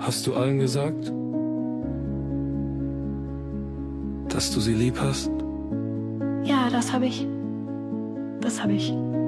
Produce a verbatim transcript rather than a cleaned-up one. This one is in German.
Hast du allen gesagt, dass du sie lieb hast? Ja, das habe ich. Das habe ich.